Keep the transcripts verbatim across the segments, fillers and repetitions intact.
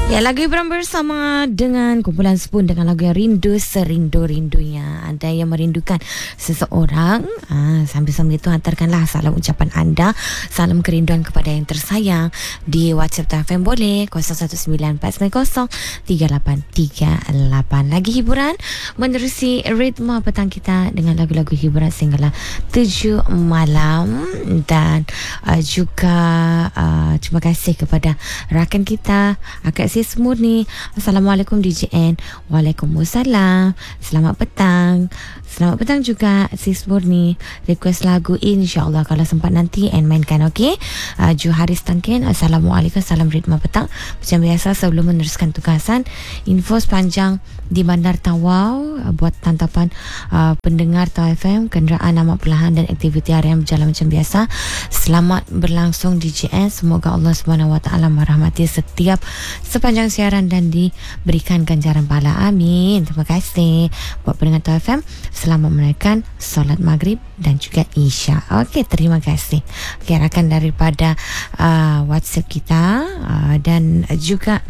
Ya, lagu Ibram bersama dengan kumpulan Spoon dengan lagu yang rindu serindu-rindunya. Ada yang merindukan seseorang, ah, sambil-sambil itu hantarkanlah salam ucapan anda, salam kerinduan kepada yang tersayang di WhatsApp T F M boleh kosong satu sembilan empat sembilan kosong tiga lapan tiga lapan. Lagi hiburan menerusi ritma petang kita dengan lagu-lagu hiburan sehinggalah tujuh malam. Dan uh, juga uh, terima kasih kepada rakan kita Akak Sis Murni. Assalamualaikum D J N. Waalaikumsalam. Selamat petang. Selamat petang juga Sis Murni. Request lagu insya-Allah kalau sempat nanti and mainkan, okey. Uh, Juharis Tangkin. Assalamualaikum. Salam ritma petang. Macam biasa sebelum meneruskan tugasan, info sepanjang di Bandar Tawau uh, buat tantapan uh, pendengar Tawau F M, kenderaan amat perlahan dan aktiviti harian berjalan macam biasa. Selamat berlangsung D J N. Semoga Allah Subhanahu Wa Taala merahmati setiap sepanjang siaran dan diberikan ganjaran pahala. Amin. Terima kasih buat pendengar Tawau F M. Selamat menunaikan solat maghrib dan juga isya. Okey, terima kasih. Okey, rakan daripada uh, WhatsApp kita uh, dan juga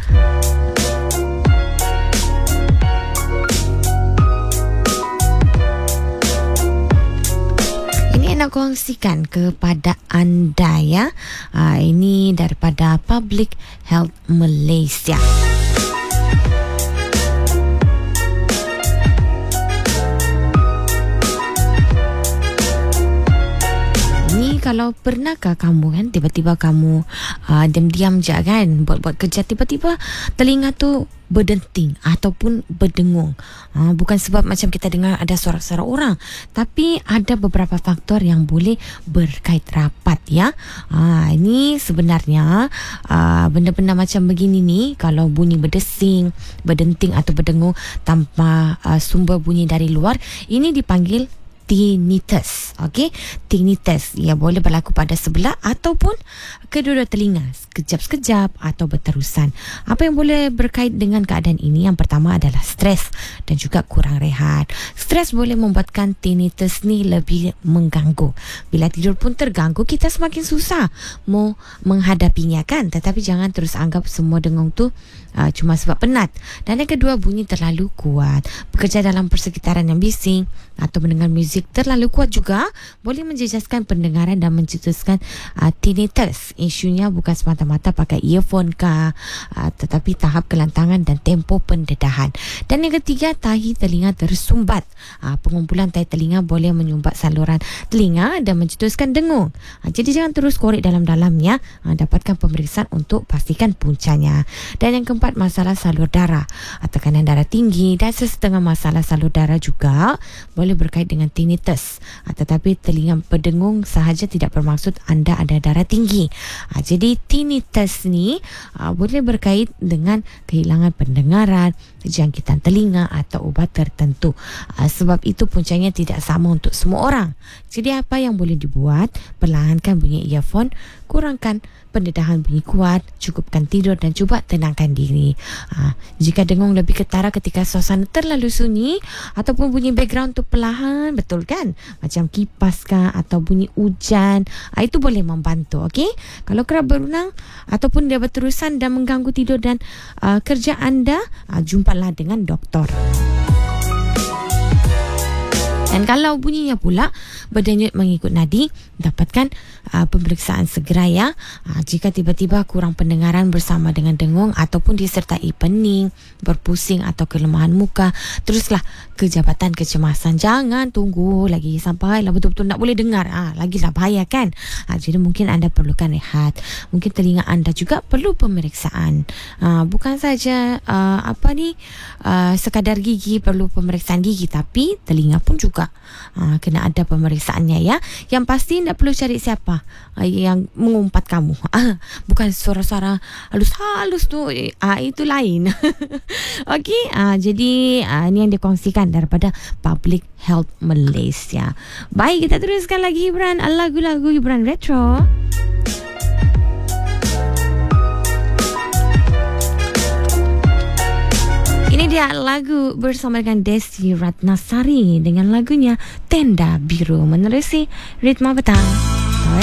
nak kongsikan kepada anda ya. Uh, ini daripada Public Health Malaysia. Ini kalau pernahkah kamu kan tiba-tiba kamu uh, diam-diam je kan buat-buat kerja, tiba-tiba telinga tu berdenting ataupun berdengung. Ha, bukan sebab macam kita dengar ada suara-suara orang, tapi ada beberapa faktor yang boleh berkait rapat ya. Ha, ini sebenarnya uh, benda-benda macam begini ni, kalau bunyi berdesing, berdenting atau berdengung tanpa uh, sumber bunyi dari luar, ini dipanggil tinnitus. Okey, tinnitus ia boleh berlaku pada sebelah ataupun kedua-dua telinga, sekejap-sekejap atau berterusan. Apa yang boleh berkait dengan keadaan ini? Yang pertama adalah stres dan juga kurang rehat. Stres boleh membuatkan tinnitus ni lebih mengganggu. Bila tidur pun terganggu, kita semakin susah mau menghadapinya kan. Tetapi jangan terus anggap semua dengung tu uh, cuma sebab penat. Dan yang kedua, bunyi terlalu kuat. Bekerja dalam persekitaran yang bising atau mendengar muzik terlalu kuat juga boleh menjejaskan pendengaran dan mencetuskan uh, tinnitus. Isunya bukan semata-mata pakai earphone kah, uh, tetapi tahap kelantangan dan tempo pendedahan. Dan yang ketiga, tahi telinga tersumbat. Uh, pengumpulan tahi telinga boleh menyumbat saluran telinga dan mencetuskan dengung. Uh, jadi jangan terus korek dalam-dalamnya. Uh, dapatkan pemeriksaan untuk pastikan puncanya. Dan yang keempat, masalah salur darah. Uh, tekanan darah tinggi dan sesetengah masalah salur darah juga boleh berkait dengan tinnitus. Ha, tetapi telinga berdengung sahaja tidak bermaksud anda ada darah tinggi. Ha, jadi tinnitus ni ha, boleh berkait dengan kehilangan pendengaran, jangkitan telinga atau ubat tertentu. Ha, sebab itu puncanya tidak sama untuk semua orang. Jadi apa yang boleh dibuat? Perlahankan bunyi earphone, kurangkan pendedahan bunyi kuat, cukupkan tidur dan cuba tenangkan diri. Ha, jika dengung lebih ketara ketika suasana terlalu sunyi ataupun bunyi background tu perlahan, betul kan? Macam kipas kah atau bunyi hujan, ha, itu boleh membantu. Okey? Kalau kerap berenang ataupun dia berterusan dan mengganggu tidur dan uh, kerja anda, uh, jumpalah dengan doktor. Dan kalau bunyinya pula berdenyut mengikut nadi, dapatkan uh, pemeriksaan segera ya. Uh, jika tiba-tiba kurang pendengaran bersama dengan dengung ataupun disertai pening, berpusing atau kelemahan muka, teruslah ke jabatan kecemasan. Jangan tunggu lagi sampai lah betul-betul nak boleh dengar. Ah, lagilah bahaya kan. Ah, jadi mungkin anda perlukan rehat. Mungkin telinga anda juga perlu pemeriksaan. Ah, bukan saja uh, apa ni uh, sekadar gigi perlu pemeriksaan gigi, tapi telinga pun juga uh, kena ada pemeriksaannya ya. Yang pasti tidak perlu cari siapa uh, yang mengumpat kamu. Uh, bukan suara-suara halus-halus tu. Uh, itu lain. Okey, uh, jadi uh, ini yang dikongsikan daripada Public Health Malaysia. Baik, kita teruskan lagi hiburan lagu-lagu hiburan retro. Ini dia lagu bersama dengan Desi Ratnasari dengan lagunya Tenda Biru menerusi ritma petang.